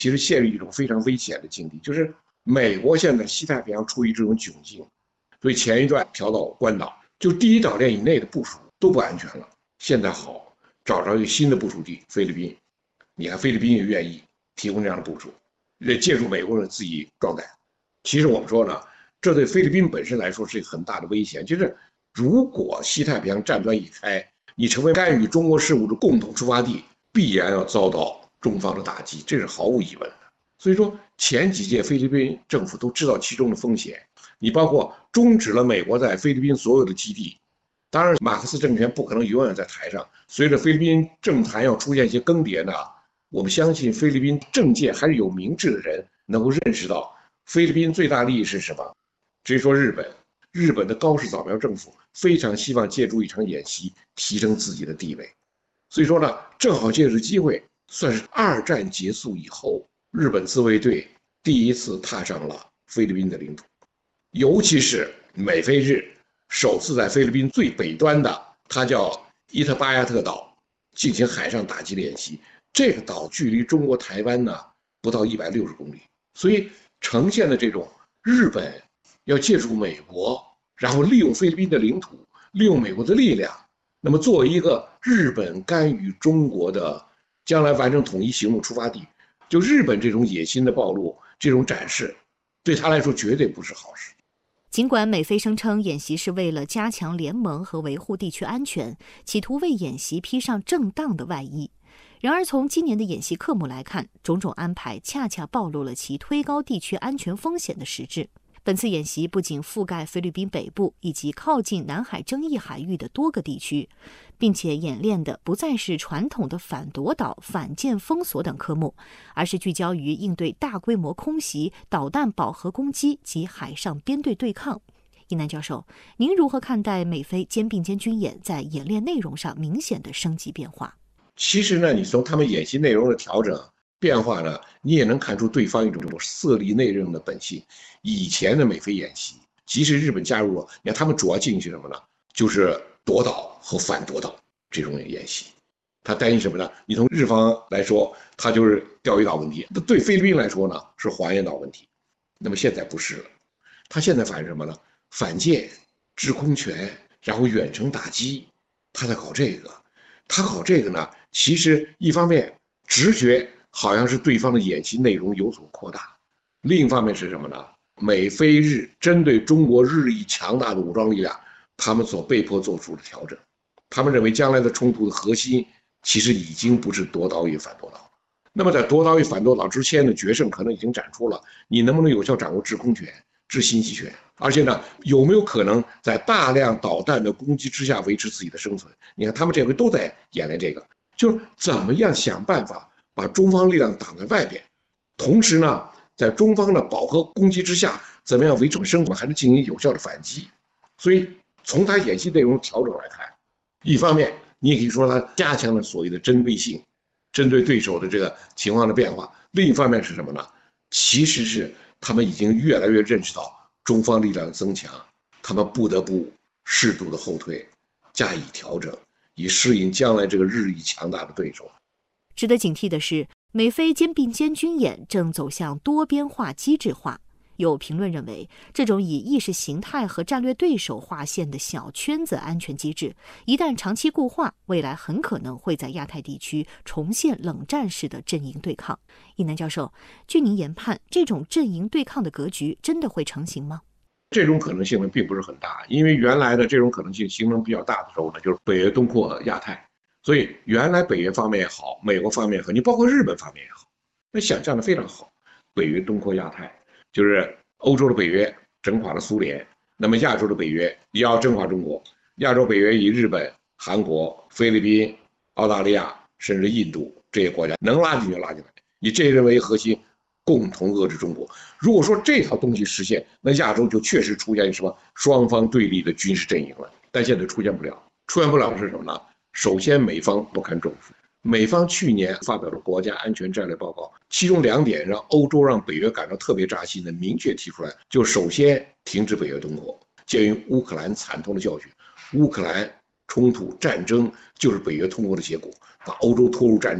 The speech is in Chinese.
其实陷入一种非常危险的境地，就是美国现在西太平洋处于这种窘境，所以前一段调到关岛，就第一岛链以内的部署都不安全了。现在好，找着一个新的部署地，菲律宾，你看菲律宾也愿意提供这样的部署，也借助美国人自己状态。其实我们说呢，这对菲律宾本身来说是一个很大的危险，就是如果西太平洋战端一开，你成为干预中国事务的共同出发地，必然要遭到中方的打击，这是毫无疑问的。所以说，前几届菲律宾政府都知道其中的风险，你包括终止了美国在菲律宾所有的基地。当然，马克思政权不可能永远在台上，随着菲律宾政坛要出现一些更迭呢，我们相信菲律宾政界还是有明智的人能够认识到菲律宾最大利益是什么。至于说日本的高市早苗政府非常希望借助一场演习提升自己的地位，所以说呢，正好借着机会，算是二战结束以后日本自卫队第一次踏上了菲律宾的领土，尤其是美菲日首次在菲律宾最北端的，它叫伊特巴亚特岛进行海上打击演习。这个岛距离中国台湾呢不到160公里，所以呈现的这种日本要借助美国，然后利用菲律宾的领土，利用美国的力量，那么作为一个日本干预中国的将来完成统一行动出发地，就日本这种野心的暴露，这种展示，对他来说绝对不是好事。 尽管美菲声称演习是为了加强联盟和维护地区安全，企图为演习披上正当的外衣，然而从今年的演习科目来看，种种安排恰恰暴露了其推高地区安全风险的实质。本次演习不仅覆盖菲律宾北部以及靠近南海争议海域的多个地区，并且演练的不再是传统的反夺岛、反舰封锁等科目，而是聚焦于应对大规模空袭、导弹饱和攻击及海上编队对抗。尹南教授，您如何看待美菲肩并肩军演在演练内容上明显的升级变化？ 其实呢，你从他们演习内容的调整变化呢，你也能看出对方一种色厉内荏的本性。以前的美菲演习，即使日本加入了，你看他们主要进行什么呢？就是夺岛和反夺岛这种演习。他担心什么呢？你从日方来说，他就是钓鱼岛问题；对菲律宾来说呢，是黄岩岛问题。那么现在不是了，他现在反什么呢？反舰、制空权，然后远程打击，他在搞这个。他搞这个呢，其实一方面直觉好像是对方的演习内容有所扩大，另一方面是什么呢？美菲日针对中国日益强大的武装力量，他们所被迫做出的调整。他们认为将来的冲突的核心其实已经不是夺岛与反夺岛。那么在夺岛与反夺岛之前的决胜可能已经展出了，你能不能有效掌握制空权、制信息权？而且呢，有没有可能在大量导弹的攻击之下维持自己的生存？你看他们这回都在演练这个，就是怎么样想办法把中方力量挡在外边，同时呢，在中方的饱和攻击之下，怎么样维持生存，还能进行有效的反击。所以从他演习内容调整来看，一方面你也可以说他加强了所谓的针对性，针对对手的这个情况的变化；另一方面是什么呢？其实是他们已经越来越认识到中方力量的增强，他们不得不适度的后退，加以调整，以适应将来这个日益强大的对手。 值得警惕的是，美菲肩并肩军演正走向多边化、机制化。有评论认为，这种以意识形态和战略对手划线的小圈子安全机制，一旦长期固化，未来很可能会在亚太地区重现冷战式的阵营对抗。尹南教授，据您研判，这种阵营对抗的格局真的会成型吗？ 这种可能性呢并不是很大，因为原来的这种可能性形成比较大的时候呢，就是北约东扩亚太，所以原来北约方面也好，美国方面也好，你包括日本方面也好，那想象的非常好，北约东扩亚太。就是欧洲的北约整垮了苏联，那么亚洲的北约也要整垮中国。亚洲北约以日本、韩国、菲律宾、澳大利亚甚至印度这些国家能拉进就拉进来，以这些人为核心，共同遏制中国。如果说这套东西实现，那亚洲就确实出现什么双方对立的军事阵营了。但现在出现不了，出现不了的是什么呢？首先，美方不堪重负。美方去年发表了国家安全战略报告，其中2点让欧洲、让北约感到特别扎心的，明确提出来，就首先停止北约东扩。鉴于乌克兰惨痛的教训，乌克兰冲突战争就是北约通过的结果，把欧洲拖入战争。